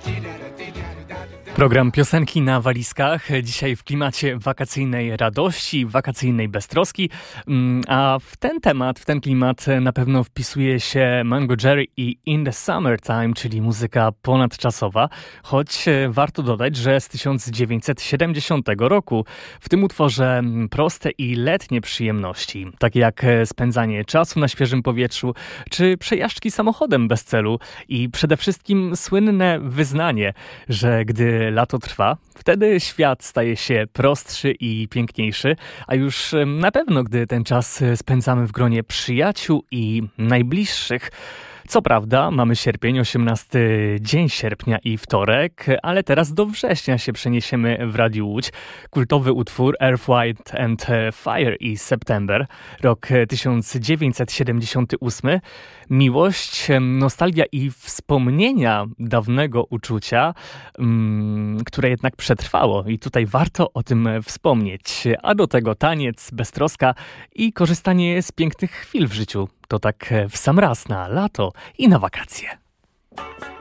Program Piosenki na walizkach, dzisiaj w klimacie wakacyjnej radości, wakacyjnej beztroski, a w ten klimat na pewno wpisuje się Mango Jerry i In the Summertime, czyli muzyka ponadczasowa, choć warto dodać, że z 1970 roku w tym utworze proste i letnie przyjemności, takie jak spędzanie czasu na świeżym powietrzu, czy przejażdżki samochodem bez celu i przede wszystkim słynne wyznanie, że gdy lato trwa, wtedy świat staje się prostszy i piękniejszy, a już na pewno, gdy ten czas spędzamy w gronie przyjaciół i najbliższych. Co prawda, mamy sierpień, 18 dzień sierpnia i wtorek, ale teraz do września się przeniesiemy w Radiu Łódź. Kultowy utwór Earth, Wind and Fire i September, rok 1978. Miłość, nostalgia i wspomnienia dawnego uczucia, które jednak przetrwało i tutaj warto o tym wspomnieć. A do tego taniec, beztroska i korzystanie z pięknych chwil w życiu. To tak w sam raz na lato i na wakacje.